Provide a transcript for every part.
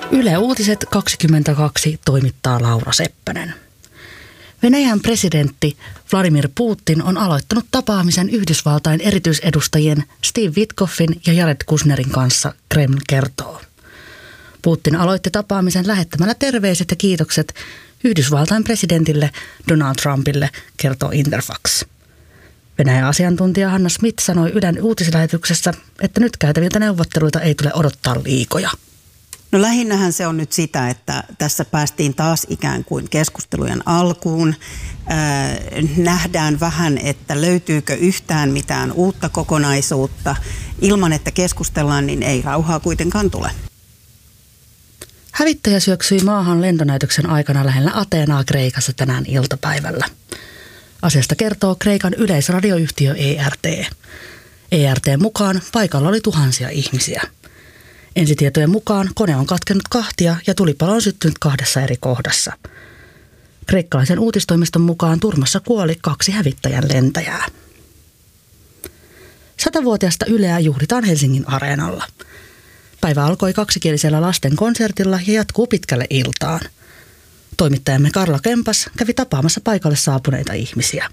Yle Uutiset 22 toimittaa Laura Seppänen. Venäjän presidentti Vladimir Putin on aloittanut tapaamisen Yhdysvaltain erityisedustajien Steve Witkoffin ja Jared Kushnerin kanssa, Kreml kertoo. Putin aloitti tapaamisen lähettämällä terveiset ja kiitokset Yhdysvaltain presidentille Donald Trumpille, kertoo Interfax. Venäjän asiantuntija Hanna Smith sanoi Ylen uutislähetyksessä, että nyt käytäviltä neuvotteluita ei tule odottaa liikoja. No lähinnähän se on nyt sitä, että tässä päästiin taas ikään kuin keskustelujen alkuun. Nähdään vähän, että löytyykö yhtään mitään uutta kokonaisuutta. Ilman, että keskustellaan, niin ei rauhaa kuitenkaan tule. Hävittäjä syöksyi maahan lentonäytöksen aikana lähellä Ateenaa Kreikassa tänään iltapäivällä. Asiasta kertoo Kreikan yleisradioyhtiö ERT. ERT:n mukaan paikalla oli tuhansia ihmisiä. Ensitietojen mukaan kone on katkennut kahtia ja tulipalo on syttynyt 2 eri kohdassa. Kreikkalaisen uutistoimiston mukaan turmassa kuoli 2 hävittäjän lentäjää. 100-vuotiasta Yleä juhlitaan Helsingin Areenalla. Päivä alkoi kaksikielisellä lasten konsertilla ja jatkuu pitkälle iltaan. Toimittajamme Karla Kempas kävi tapaamassa paikalle saapuneita ihmisiä.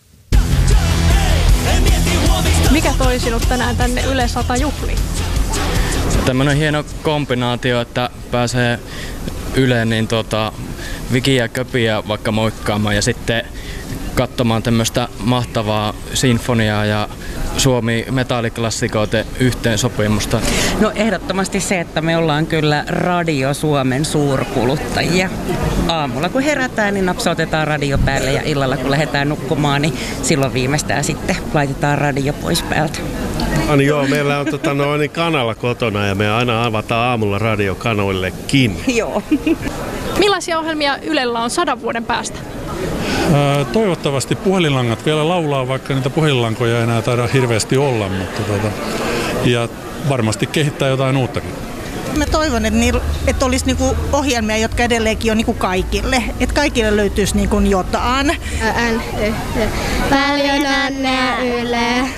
Mikä toi sinut tänään tänne Yle 100 juhliin? Tämmöinen hieno kombinaatio, että pääsee Yleen niin Viki ja Köpiä vaikka moikkaamaan ja sitten katsomaan tämmöistä mahtavaa sinfoniaa ja Suomi-metalliklassikoiden yhteensopimusta. No ehdottomasti se, että me ollaan kyllä Radio Suomen suurkuluttajia. Aamulla kun herätään, niin napsautetaan radio päälle ja illalla kun lähdetään nukkumaan, niin silloin viimeistään sitten laitetaan radio pois päältä. Joo, meillä on kanava kotona ja me aina avataan aamulla radiokanoillekin. Joo. Millaisia ohjelmia Ylellä on 100 vuoden päästä? Toivottavasti puhelinlangat vielä laulaa, vaikka niitä puhelinlankoja ei enää taida hirveästi olla, mutta ja varmasti kehittää jotain uuttakin. Mä toivon, että olisi ohjelmia, jotka edelleenkin on kaikille. Että kaikille löytyisi jotain. Paljon onnea Yle.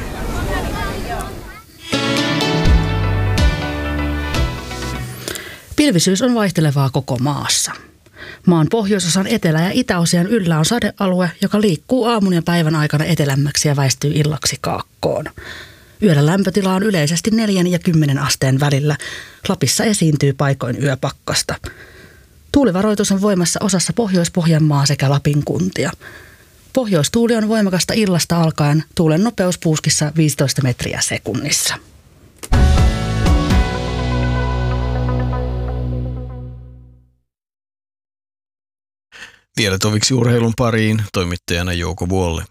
Pilvisyys on vaihtelevaa koko maassa. Maan pohjoisosan etelä- ja itäosien yllä on sadealue, joka liikkuu aamun ja päivän aikana etelämmäksi ja väistyy illaksi kaakkoon. Yöllä lämpötila on yleisesti 4 ja 10 asteen välillä. Lapissa esiintyy paikoin yöpakkasta. Tuulivaroitus on voimassa osassa Pohjois-Pohjanmaa sekä Lapin kuntia. Pohjoistuuli on voimakasta illasta alkaen, tuulen nopeus puuskissa 15 metriä sekunnissa. Vielä toviksi urheilun pariin, toimittajana Jouko Vuolle.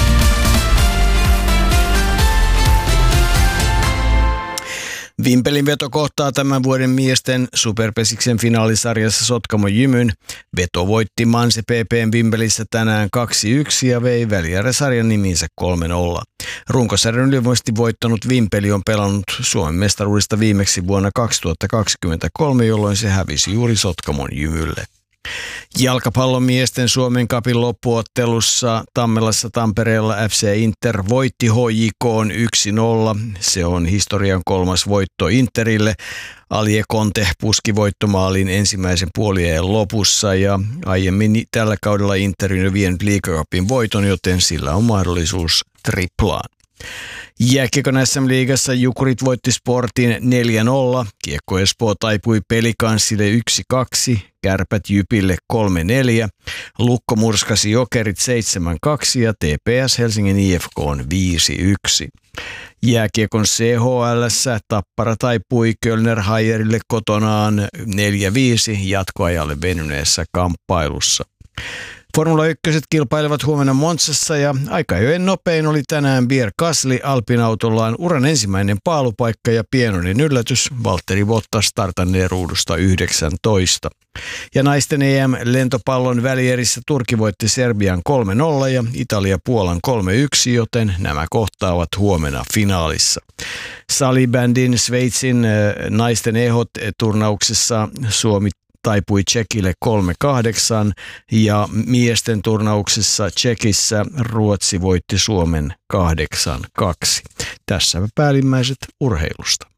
Vimpelin veto kohtaa tämän vuoden miesten Superpesiksen finaalisarjassa Sotkamo Jymyn. Veto voitti Manse PP:n Vimpelissä tänään 2-1 ja vei välijärjesarjan nimiinsä 3-0. Runkosarjan ylivoimaisesti voittanut Vimpeli on pelannut Suomen mestaruudesta viimeksi vuonna 2023, jolloin se hävisi juuri Sotkamon Jymylle. Jalkapallon miesten Suomen Cupin loppuottelussa Tammelassa Tampereella FC Inter voitti HJK:n 1-0. Se on historian 3. voitto Interille. Alie Conte puski voittomaalin ensimmäisen puoliajan lopussa ja aiemmin tällä kaudella Inter on vienyt Liiga Cupin voiton, joten sillä on mahdollisuus triplaan. Jääkiekon SM-liigassa Jukurit voitti Sportin 4-0, Kiekko Espoo taipui Pelikanssille 1-2, Kärpät Jypille 3-4, Lukko murskasi Jokerit 7-2 ja TPS Helsingin IFK on 5-1. Jääkiekon CHL:ssä Tappara taipui Kölner Hayerille kotonaan 4-5 jatkoajalle venyneessä kamppailussa. Formula 1 kilpailevat huomenna Monzassa ja aikajojen nopein oli tänään Pierre Gasly Alpin-autollaan uran ensimmäinen paalupaikka ja pienoinen yllätys. Valtteri Bottas startannee ruudusta 19. Ja naisten EM-lentopallon välierissä Turkki voitti Serbian 3-0 ja Italia Puolan 3-1, joten nämä kohtaavat huomenna finaalissa. Salibändin Sveitsin naisten EHOT-turnauksessa Suomi taipui Tšekille 3-8 ja miesten turnauksessa Tšekissä Ruotsi voitti Suomen 8-2. Tässä päällimmäiset urheilusta.